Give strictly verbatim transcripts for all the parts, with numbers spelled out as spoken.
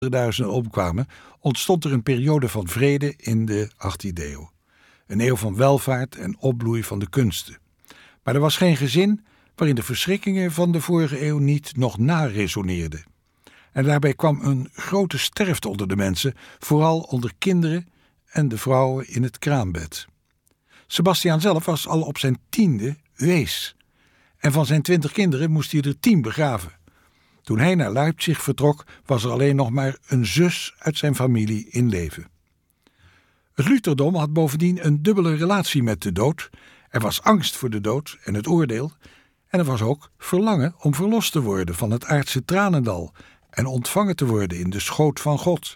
duizenden omkwamen, ontstond er een periode van vrede in de achttiende eeuw. Een eeuw van welvaart en opbloei van de kunsten. Maar er was geen gezin waarin de verschrikkingen van de vorige eeuw niet nog naresoneerden. En daarbij kwam een grote sterfte onder de mensen, vooral onder kinderen en de vrouwen in het kraambed. Sebastiaan zelf was al op zijn tiende wees. En van zijn twintig kinderen moest hij er tien begraven. Toen hij naar Leipzig vertrok, was er alleen nog maar een zus uit zijn familie in leven. Het Lutherdom had bovendien een dubbele relatie met de dood. Er was angst voor de dood en het oordeel. En er was ook verlangen om verlost te worden van het aardse tranendal en ontvangen te worden in de schoot van God.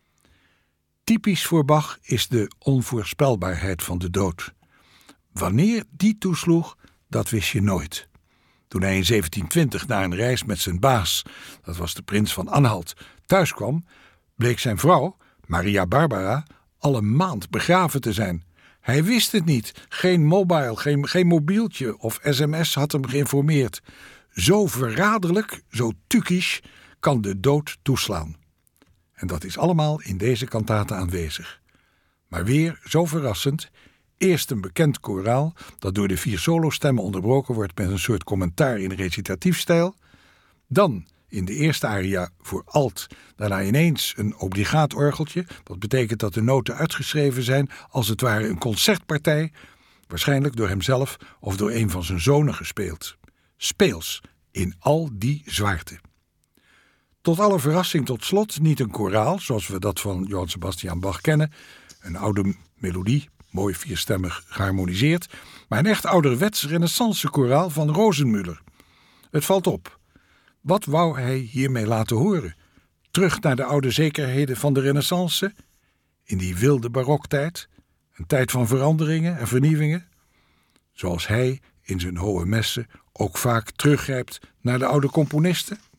Typisch voor Bach is de onvoorspelbaarheid van de dood. Wanneer die toesloeg, dat wist je nooit. Toen hij in zeventientwintig na een reis met zijn baas, dat was de prins van Anhalt, thuis kwam, bleek zijn vrouw, Maria Barbara, al een maand begraven te zijn. Hij wist het niet. Geen mobile, geen, geen mobieltje of sms had hem geïnformeerd. Zo verraderlijk, zo tukisch kan de dood toeslaan. En dat is allemaal in deze kantate aanwezig. Maar weer zo verrassend. Eerst een bekend koraal dat door de vier solostemmen onderbroken wordt met een soort commentaar in recitatiefstijl. Dan in de eerste aria voor alt, daarna ineens een obligaat orgeltje. Dat betekent dat de noten uitgeschreven zijn als het ware een concertpartij, waarschijnlijk door hemzelf of door een van zijn zonen gespeeld. Speels, in al die zwaarte. Tot alle verrassing tot slot niet een koraal, zoals we dat van Johann Sebastian Bach kennen, een oude melodie, mooi vierstemmig geharmoniseerd, maar een echt ouderwets renaissance-koraal van Rosenmüller. Het valt op. Wat wou hij hiermee laten horen? Terug naar de oude zekerheden van de renaissance? In die wilde baroktijd? Een tijd van veranderingen en vernieuwingen? Zoals hij in zijn hohe messen ook vaak teruggrijpt naar de oude componisten?